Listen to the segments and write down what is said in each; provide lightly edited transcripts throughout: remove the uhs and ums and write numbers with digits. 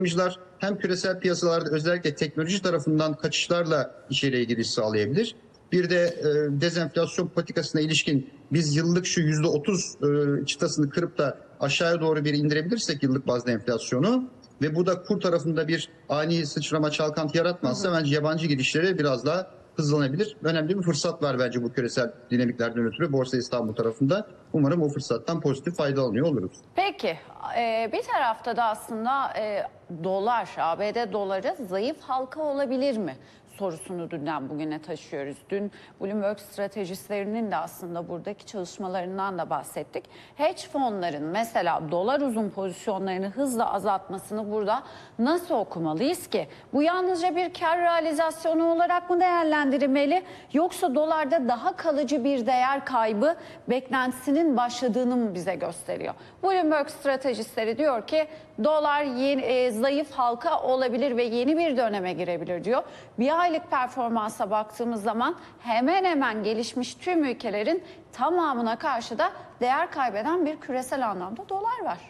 yatırımcılar hem küresel piyasalarda özellikle teknoloji tarafından kaçışlarla içeriye giriş sağlayabilir. Bir de dezenflasyon politikasına ilişkin biz yıllık şu %30 çıtasını kırıp da aşağıya doğru bir indirebilirsek yıllık bazda enflasyonu ve bu da kur tarafında bir ani sıçrama çalkantı yaratmazsa bence yabancı girişleri biraz daha hızlanabilir. Önemli bir fırsat var bence bu küresel dinamiklerden ötürü Borsa İstanbul tarafında. Umarım o fırsattan pozitif faydalanıyor oluruz. Peki bir tarafta da aslında dolar, ABD doları zayıf halka olabilir mi sorusunu dünden bugüne taşıyoruz. Dün Bloomberg stratejistlerinin de aslında buradaki çalışmalarından da bahsettik. Hedge fonların mesela dolar uzun pozisyonlarını hızla azaltmasını burada nasıl okumalıyız ki? Bu yalnızca bir kar realizasyonu olarak mı değerlendirilmeli yoksa dolarda daha kalıcı bir değer kaybı beklentisinin başladığını mı bize gösteriyor? Bloomberg stratejistleri diyor ki dolar zayıf halka olabilir ve yeni bir döneme girebilir diyor. Bir aylık performansa baktığımız zaman hemen hemen gelişmiş tüm ülkelerin tamamına karşı da değer kaybeden bir küresel anlamda dolar var.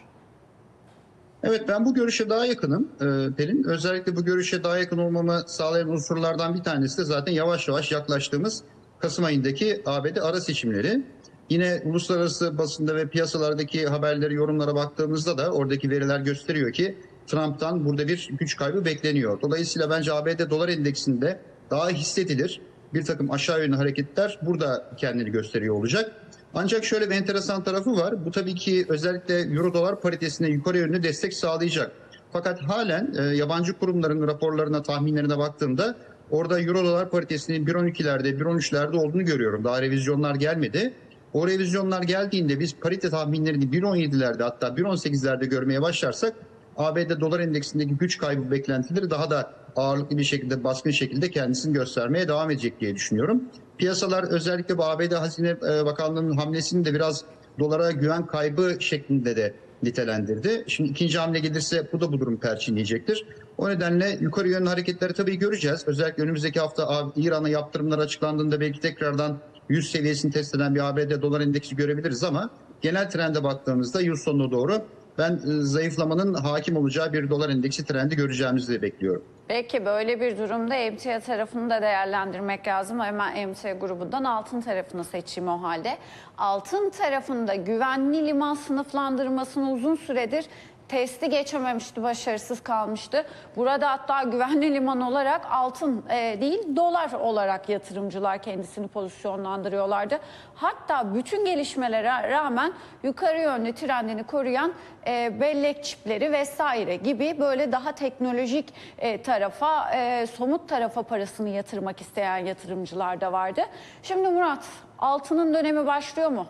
Evet, ben bu görüşe daha yakınım Pelin. Özellikle bu görüşe daha yakın olmamı sağlayan unsurlardan bir tanesi de zaten yavaş yavaş yaklaştığımız Kasım ayındaki ABD ara seçimleri. Yine uluslararası basında ve piyasalardaki haberleri, yorumlara baktığımızda da oradaki veriler gösteriyor ki Trump'tan burada bir güç kaybı bekleniyor. Dolayısıyla bence ABD dolar endeksinde daha hissedilir bir takım aşağı yönlü hareketler burada kendini gösteriyor olacak. Ancak şöyle bir enteresan tarafı var. Bu tabii ki özellikle euro dolar paritesine yukarı yönlü destek sağlayacak. Fakat halen yabancı kurumların raporlarına, tahminlerine baktığımda orada euro dolar paritesinin 1.12'lerde, 1.13'lerde olduğunu görüyorum. Daha revizyonlar gelmedi. O revizyonlar geldiğinde biz parite tahminlerini 1.17'lerde hatta 1.18'lerde görmeye başlarsak ABD dolar endeksindeki güç kaybı beklentileri daha da ağırlıklı bir şekilde, baskın şekilde kendisini göstermeye devam edecek diye düşünüyorum. Piyasalar özellikle bu ABD Hazine Bakanlığı'nın hamlesini de biraz dolara güven kaybı şeklinde de nitelendirdi. Şimdi ikinci hamle gelirse bu da bu durum perçinleyecektir. O nedenle yukarı yönlü hareketleri tabii göreceğiz. Özellikle önümüzdeki hafta İran'a yaptırımlar açıklandığında belki tekrardan 100 seviyesini test eden bir ABD dolar endeksi görebiliriz ama genel trende baktığımızda yıl sonuna doğru ben zayıflamanın hakim olacağı bir dolar endeksi trendi göreceğimizi de bekliyorum. Peki böyle bir durumda emtia tarafını da değerlendirmek lazım. Hemen emtia grubundan altın tarafını seçeyim o halde. Altın tarafında güvenli liman sınıflandırmasını uzun süredir testi geçememişti, başarısız kalmıştı. Burada hatta güvenli liman olarak altın değil dolar olarak yatırımcılar kendisini pozisyonlandırıyorlardı. Hatta bütün gelişmelere rağmen yukarı yönlü trendini koruyan bellek çipleri vesaire gibi böyle daha teknolojik tarafa, somut tarafa parasını yatırmak isteyen yatırımcılar da vardı. Şimdi Murat, altının dönemi başlıyor mu?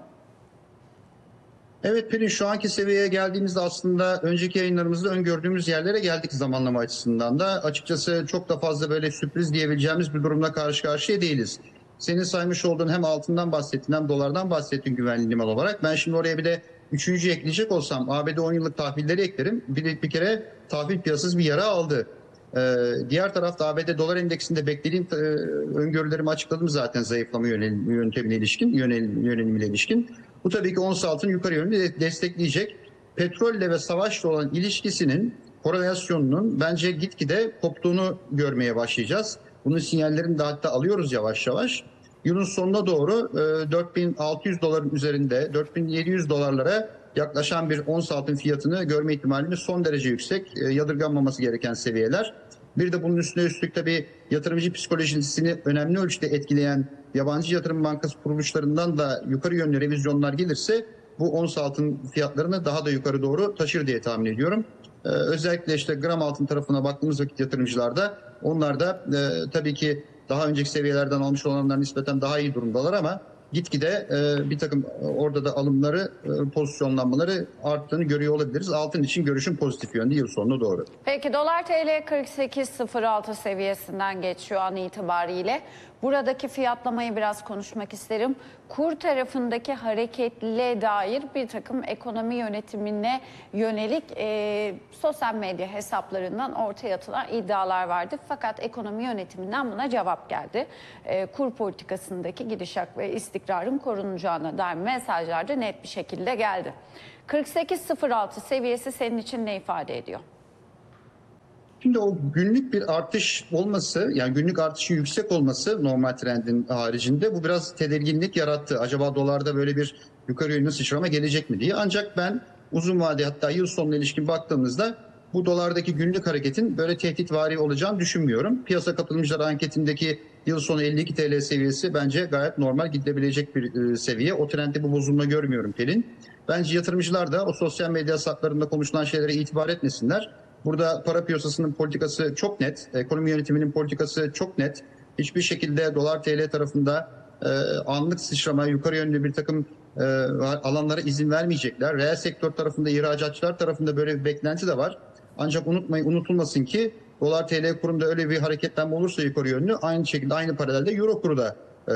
Evet Pelin, şu anki seviyeye geldiğimizde aslında önceki yayınlarımızda öngördüğümüz yerlere geldik zamanlama açısından da. Açıkçası çok da fazla böyle sürpriz diyebileceğimiz bir durumla karşı karşıya değiliz. Senin saymış olduğun hem altından bahsettin hem dolardan bahsettin güvenli liman olarak. Ben şimdi oraya bir de üçüncü ekleyecek olsam ABD 10 yıllık tahvilleri eklerim. Bir kere tahvil piyasası bir yara aldı. Diğer tarafta ABD dolar endeksinde beklediğim öngörülerimi açıkladım zaten zayıflama yöntemine ilişkin, yönelimine ilişkin. Bu tabii ki ons altını yukarı yönlü destekleyecek. Petrolle ve savaşla olan ilişkisinin korelasyonunun bence gitgide koptuğunu görmeye başlayacağız. Bunun sinyallerini de hatta alıyoruz yavaş yavaş. Yılın sonuna doğru 4.600 doların üzerinde 4.700 dolarlara yaklaşan bir ons altın fiyatını görme ihtimalimiz son derece yüksek. Yadırganmaması gereken seviyeler. Bir de bunun üstüne üstlük tabii yatırımcı psikolojisini önemli ölçüde etkileyen yabancı yatırım bankası kuruluşlarından da yukarı yönlü revizyonlar gelirse bu ons altın fiyatlarını daha da yukarı doğru taşır diye tahmin ediyorum. Özellikle işte gram altın tarafına baktığımız vakit yatırımcılarda onlar da tabii ki daha önceki seviyelerden almış olanlar nispeten daha iyi durumdalar ama gitgide bir takım orada da alımları, pozisyonlanmaları arttığını görüyor olabiliriz. Altın için görüşüm pozitif yönde yıl sonuna doğru. Peki dolar TL 48.06 seviyesinden geçiyor an itibariyle. Buradaki fiyatlamayı biraz konuşmak isterim. Kur tarafındaki hareketle dair bir takım ekonomi yönetimine yönelik sosyal medya hesaplarından ortaya atılan iddialar vardı. Fakat ekonomi yönetiminden buna cevap geldi. Kur politikasındaki gidişat ve istikrarın korunacağına dair mesajlar da net bir şekilde geldi. 48.06 seviyesi senin için ne ifade ediyor? Şimdi o günlük bir artış olması, yani günlük artışın yüksek olması normal trendin haricinde bu biraz tedirginlik yarattı. Acaba dolarda böyle bir yukarı yönlü sıçrama gelecek mi diye. Ancak ben uzun vade, hatta yıl sonuna ilişkin baktığımızda bu dolardaki günlük hareketin böyle tehditvari olacağını düşünmüyorum. Piyasa katılımcıları anketindeki yıl sonu 52 TL seviyesi bence gayet normal gidebilecek bir seviye. O trendde bu bozulma görmüyorum Pelin. Bence yatırımcılar da o sosyal medya hesaplarında konuşulan şeylere itibar etmesinler. Burada para piyasasının politikası çok net, ekonomi yönetiminin politikası çok net. Hiçbir şekilde dolar TL tarafında anlık sıçrama, yukarı yönlü bir takım alanlara izin vermeyecekler. Reel sektör tarafında, ihracatçılar tarafında böyle bir beklenti de var. Ancak unutulmasın ki dolar TL kurunda öyle bir hareketlenme olursa yukarı yönlü, aynı şekilde aynı paralelde euro kuru da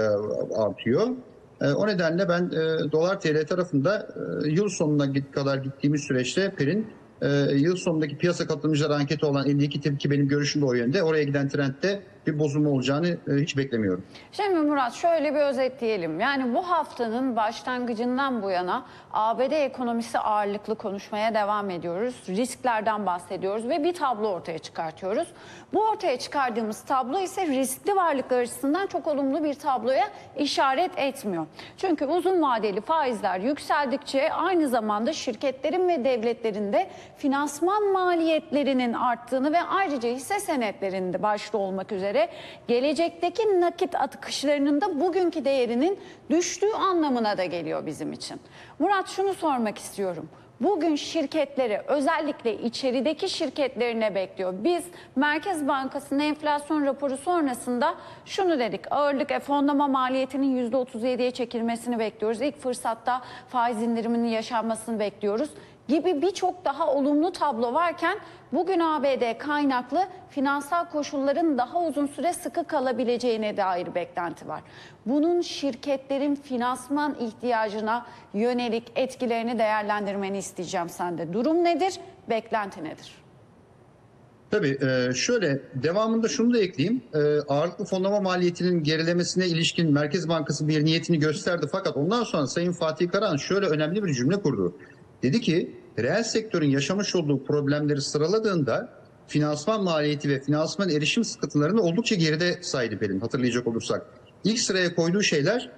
artıyor. O nedenle ben dolar TL tarafında yıl sonuna kadar gittiğimiz süreçte Pelin, yıl sonundaki piyasa katılımcıları anketi olan 52 tip ki benim görüşüm de o yönde. Oraya giden trendde bir bozulma olacağını hiç beklemiyorum. Şimdi Murat, şöyle bir özetleyelim. Yani bu haftanın başlangıcından bu yana ABD ekonomisi ağırlıklı konuşmaya devam ediyoruz. Risklerden bahsediyoruz ve bir tablo ortaya çıkartıyoruz. Bu ortaya çıkardığımız tablo ise riskli varlıklar açısından çok olumlu bir tabloya işaret etmiyor. Çünkü uzun vadeli faizler yükseldikçe aynı zamanda şirketlerin ve devletlerin de finansman maliyetlerinin arttığını ve ayrıca hisse senetlerinde başta olmak üzere gelecekteki nakit akışlarının da bugünkü değerinin düştüğü anlamına da geliyor bizim için. Murat, şunu sormak istiyorum. Bugün şirketleri, özellikle içerideki şirketlerine bekliyor. Biz Merkez Bankası'nın enflasyon raporu sonrasında şunu dedik. Ağırlık fonlama maliyetinin %37'ye çekilmesini bekliyoruz. İlk fırsatta faiz indiriminin yaşanmasını bekliyoruz gibi birçok daha olumlu tablo varken bugün ABD kaynaklı finansal koşulların daha uzun süre sıkı kalabileceğine dair beklenti var. Bunun şirketlerin finansman ihtiyacına yönelik etkilerini değerlendirmeni isteyeceğim sende. Durum nedir? Beklenti nedir? Tabii şöyle devamında şunu da ekleyeyim. Ağırlıklı fonlama maliyetinin gerilemesine ilişkin Merkez Bankası bir niyetini gösterdi. Fakat ondan sonra Sayın Fatih Karahan şöyle önemli bir cümle kurdu. Dedi ki reel sektörün yaşamış olduğu problemleri sıraladığında finansman maliyeti ve finansman erişim sıkıntılarını oldukça geride saydı Pelin, hatırlayacak olursak. İlk sıraya koyduğu şeyler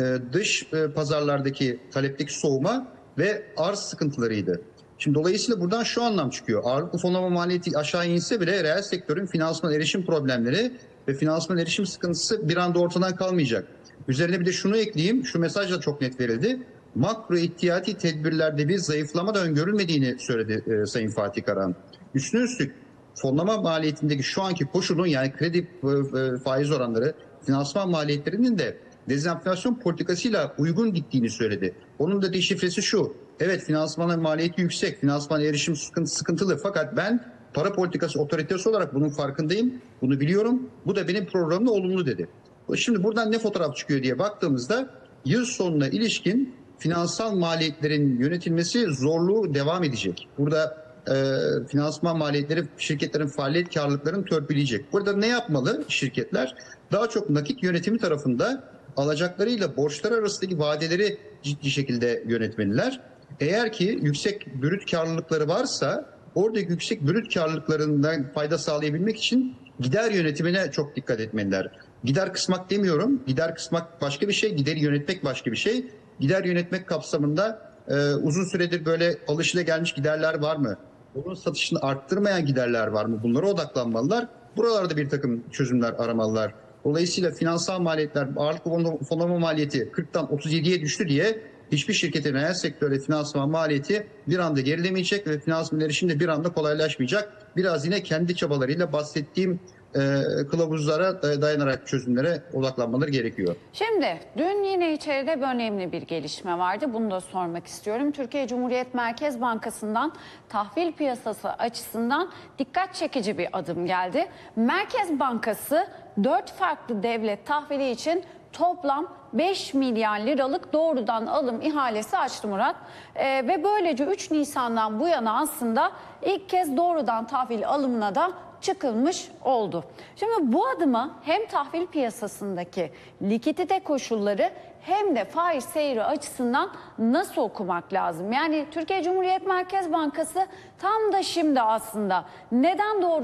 dış pazarlardaki talepteki soğuma ve arz sıkıntılarıydı. Şimdi dolayısıyla buradan şu anlam çıkıyor. Ağırlıklı fonlama maliyeti aşağı inse bile reel sektörün finansman erişim problemleri ve finansman erişim sıkıntısı bir anda ortadan kalmayacak. Üzerine bir de şunu ekleyeyim. Şu mesaj da çok net verildi. Makro ihtiyati tedbirlerde bir zayıflama da öngörülmediğini söyledi Sayın Fatih Karahan. Üstüne üstlük fonlama maliyetindeki şu anki koşulun, yani kredi faiz oranları, finansman maliyetlerinin de dezenflasyon politikasıyla uygun gittiğini söyledi. Onun da deşifresi şu: evet, finansman maliyeti yüksek, finansman erişim sıkıntılı, fakat ben para politikası otoritesi olarak bunun farkındayım, bunu biliyorum, bu da benim programımda olumlu dedi. Şimdi buradan ne fotoğraf çıkıyor diye baktığımızda yıl sonuna ilişkin finansal maliyetlerin yönetilmesi zorluğu devam edecek. Burada finansman maliyetleri şirketlerin faaliyet karlılıklarını törpüleyecek. Burada ne yapmalı şirketler? Daha çok nakit yönetimi tarafında alacaklarıyla borçlar arasındaki vadeleri ciddi şekilde yönetmeliler. Eğer ki yüksek brüt karlılıkları varsa oradaki yüksek brüt karlılıklarından fayda sağlayabilmek için gider yönetimine çok dikkat etmeliler. Gider kısmak demiyorum. Gider kısmak başka bir şey, gideri yönetmek başka bir şey. Gider yönetmek kapsamında uzun süredir böyle alışılagelmiş giderler var mı? Bunun satışını arttırmayan giderler var mı? Bunlara odaklanmalılar. Buralarda bir takım çözümler aramalılar. Dolayısıyla finansal maliyetler, ağırlıklı fonlama maliyeti 40'tan 37'ye düştü diye hiçbir şirketin reel sektörde finansman maliyeti bir anda gerilemeyecek ve finansman erişim de bir anda kolaylaşmayacak. Biraz yine kendi çabalarıyla bahsettiğim kılavuzlara dayanarak çözümlere odaklanmaları gerekiyor. Şimdi dün yine içeride önemli bir gelişme vardı. Bunu da sormak istiyorum. Türkiye Cumhuriyet Merkez Bankası'ndan tahvil piyasası açısından dikkat çekici bir adım geldi. Merkez Bankası 4 farklı devlet tahvili için toplam 5 milyar liralık doğrudan alım ihalesi açtı Murat. Ve böylece 3 Nisan'dan bu yana aslında ilk kez doğrudan tahvil alımına da çıkılmış oldu. Şimdi bu adımı hem tahvil piyasasındaki likidite koşulları hem de faiz seyri açısından nasıl okumak lazım? Yani Türkiye Cumhuriyet Merkez Bankası tam da şimdi aslında neden doğru